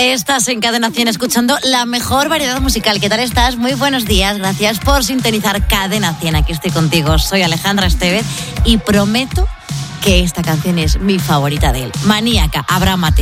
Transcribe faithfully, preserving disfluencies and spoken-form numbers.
Estás en Cadena cien escuchando la mejor variedad musical. ¿Qué tal estás? Muy buenos días. Gracias por sintonizar Cadena cien. Aquí estoy contigo. Soy Alejandra Estevez y prometo que esta canción es mi favorita de él. Maníaca, Abraham Mateo.